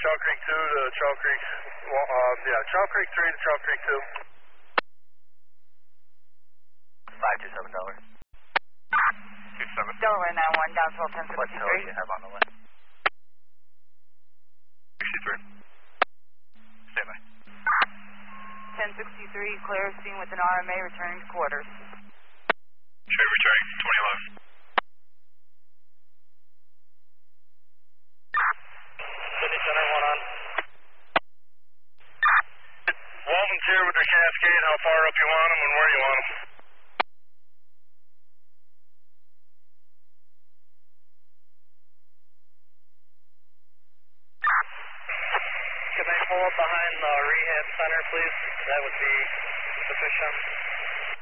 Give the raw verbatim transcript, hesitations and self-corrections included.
Chalk Creek two to Chalk Creek, well, uh, yeah, Chalk Creek three to Chalk Creek two. five two seven dollars. two seven. Delaware nine one, down twelve ten What tower do sixty-three. you have on the way? sixty-three. Stand by. ten sixty-three, clear scene with an R M A returning to quarters. Trade returning, twenty eleven. City Center, one on. Walton's here with their Cascade, how far up you want them and where you want them. Can they pull up behind the rehab center, please? That would be sufficient.